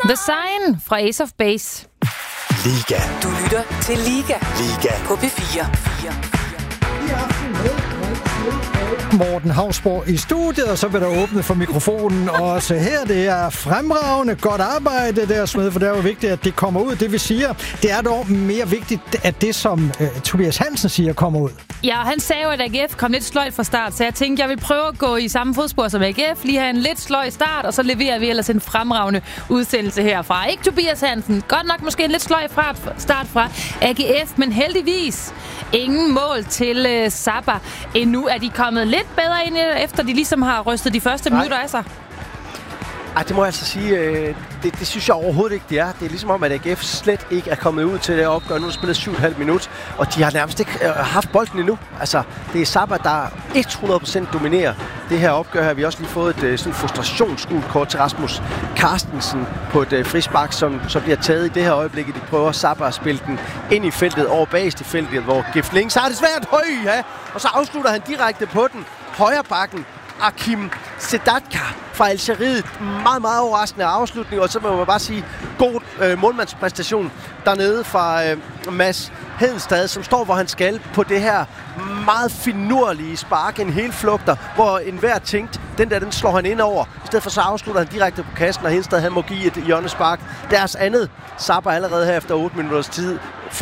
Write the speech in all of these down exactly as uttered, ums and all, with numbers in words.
The Sign fra Ace of Base. Liga. Du lytter til Liga. Liga. På P fire. Morten Hausborg i studiet, og så vil der åbne for mikrofonen også her. Det er fremragende godt arbejde der, Smed, for det er jo vigtigt, at det kommer ud. Det vi siger, det er dog mere vigtigt, at det, som uh, Tobias Hansen siger, kommer ud. Ja, han sagde jo, at A G F kom lidt sløjt fra start, så jeg tænkte, jeg vil prøve at gå i samme fodspor som A G F, lige have en lidt sløj start, og så leverer vi ellers en fremragende udsendelse herfra. Ikke Tobias Hansen, godt nok måske en lidt sløj start fra A G F, men heldigvis ingen mål til uh, Saba. Endnu er de kommet lidt bedre ind, efter de ligesom har rystet de første Nej. minutter af sig. Ej, det må jeg altså sige, øh, det, det synes jeg overhovedet ikke, det er. Det er ligesom om, at A G F slet ikke er kommet ud til det opgør. Nu har de spillet syv komma fem minut, og de har nærmest ikke øh, haft bolden endnu. Altså, det er Saba, der hundrede procent dominerer det her opgør her. Vi har også lige fået et øh, sådan frustrationsgult kort til Rasmus Carstensen på et øh, frispark, som, som bliver taget i det her øjeblik. De prøver Saba at spille den ind i feltet, over bagest i feltet, hvor Gift Links har det svært. Høj, ja! Og så afslutter han direkte på den. Højre bakken. Akim Sedatka fra Algeriet. Meget, meget overraskende afslutning, og så må man bare sige, god øh, målmandspræstation dernede fra øh, Mads Hedenstad, som står, hvor han skal på det her meget finurlige spark, en hel flugter, hvor enhver tænkt, den der, den slår han ind over. I stedet for så afslutter han direkte på kassen, og Hedenstad, han må give et hjørnespark. Deres andet Saba allerede her efter otte minutters tid.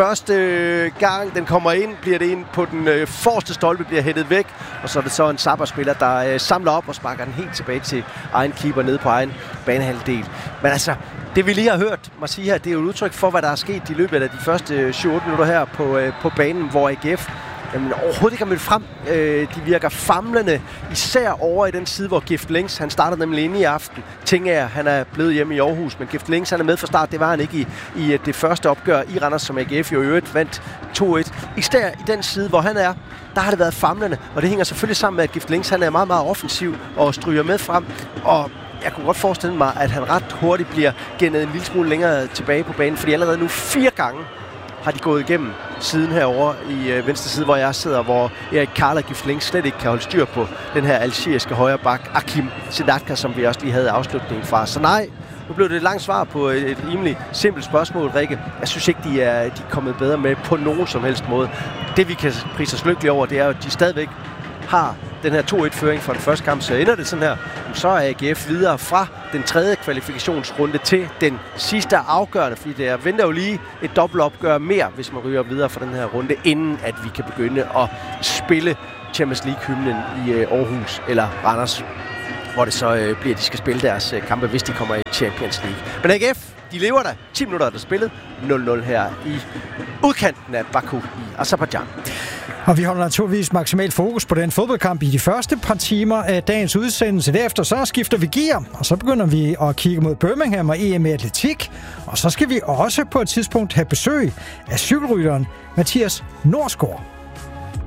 Første gang den kommer ind, bliver det ind på den øh, forreste stolpe, bliver hættet væk, og så er det så en Saba-spiller, der øh, samler op og sparker den helt tilbage til egen keeper nede på egen banehalvdel. Men altså, det vi lige har hørt mig sige her, det er jo et udtryk for, hvad der er sket i løbet af de første syv otte minutter her på, øh, på banen, hvor A G F Jamen, overhovedet ikke har mødt frem. Øh, de virker famlende, især over i den side, hvor Gift Links, han startede nemlig inde i aften. Tænker jeg, han er blevet hjemme i Aarhus, men Gift Links, han er med fra start. Det var han ikke i, i det første opgør i Randers, som A G F jo i øvrigt vandt to et. Især i den side, hvor han er, der har det været famlende, og det hænger selvfølgelig sammen med, at Gift Links, han er meget, meget offensiv og stryger med frem. Og jeg kunne godt forestille mig, at han ret hurtigt bliver gennet en lille smule længere tilbage på banen, fordi allerede nu fire gange har de gået igennem siden herovre i øh, venstre side, hvor jeg sidder, hvor Erik Karl og Gift Links slet ikke kan holde styr på den her algeriske højre bak, Akim Sedatka, som vi også lige havde afslutningen fra. Så nej, nu blev det et langt svar på et, et rimelig simpelt spørgsmål, Rikke. Jeg synes ikke, de er, de er kommet bedre med på nogen som helst måde. Det vi kan prise os lykkelige over, det er, at de stadigvæk har den her to et-føring fra den første kamp, så ender det sådan her, så er A G F videre fra den tredje kvalifikationsrunde til den sidste afgørende, fordi der venter jo lige et dobbeltopgør mere, hvis man ryger videre fra den her runde, inden at vi kan begynde at spille Champions League-hymnen i Aarhus eller Randers, hvor det så øh, bliver, at de skal spille deres øh, kampe, hvis de kommer i Champions League. Men A G F, de lever der. ti minutter er der spillet. nul nul her i udkanten af Baku i Aserbajdsjan. Og vi holder naturligvis maksimalt fokus på den fodboldkamp i de første par timer af dagens udsendelse. Derefter så skifter vi gear, og så begynder vi at kigge mod Birmingham og E M i atletik. Og så skal vi også på et tidspunkt have besøg af cykelrytteren Mathias Norsgaard.